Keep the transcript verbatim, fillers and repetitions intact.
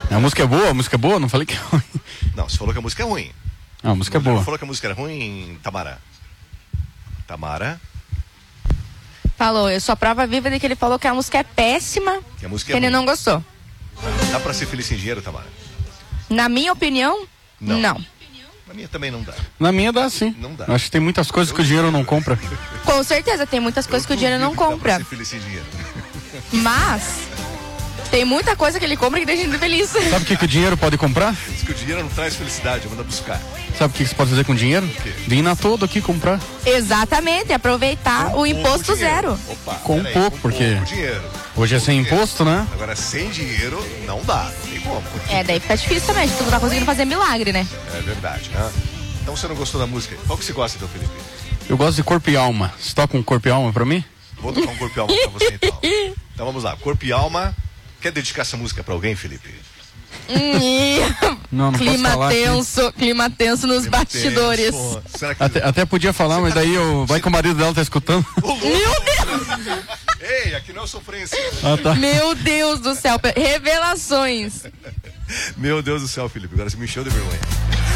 A música é boa? A música é boa? Não falei que é ruim. Não, você falou que a música é ruim. Não, a música é boa. Você falou que a música era ruim, Tamara? Tamara? Falou, eu sou a prova viva de que ele falou que a música é péssima, que, a música que é ele ruim. não gostou. Dá pra ser feliz sem dinheiro, Tamara? Na minha opinião, não. não. Na minha também não dá. Na minha dá sim. Não dá. Acho que tem muitas coisas eu que o dinheiro não compra. Com certeza, tem muitas coisas que o dinheiro não compra. Dá pra ser feliz sem dinheiro. Mas tem muita coisa que ele compra que deixa ele feliz. Sabe o que, que o dinheiro pode comprar? Diz que o dinheiro não traz felicidade, manda buscar. Sabe o que, que você pode fazer com o dinheiro? Vir na todo aqui comprar. Exatamente, aproveitar com o imposto zero. Opa, com um aí, pouco, com porque pouco dinheiro. Hoje é sem imposto, né? Agora sem dinheiro não dá, não tem como. É, daí fica difícil também, tu não tá conseguindo fazer milagre, né? É verdade, né? Então você não gostou da música? Qual que você gosta, então, Felipe? Eu gosto de Corpo e Alma. Você toca um Corpo e Alma pra mim? Vou tocar um Corpo e Alma pra você, então. Então vamos lá, Corpo e Alma. Quer dedicar essa música pra alguém, Felipe? não, não clima posso falar tenso, aqui. clima tenso nos clima bastidores. Tenso. Será que... até, até podia falar, mas daí eu... vai que o marido dela tá escutando. Meu Deus! Ei, aqui não é sofrência. Ah, tá. Meu Deus do céu, revelações. Meu Deus do céu, Felipe, agora você me encheu de vergonha.